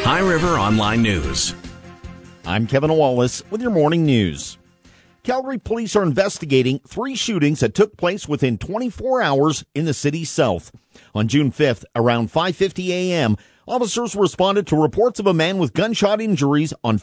High River Online News. I'm Kevin Wallace with your morning news. Calgary police are investigating 3 shootings that took place within 24 hours in the city's south. On June 5th, around 5:50 a.m., officers responded to reports of a man with gunshot injuries on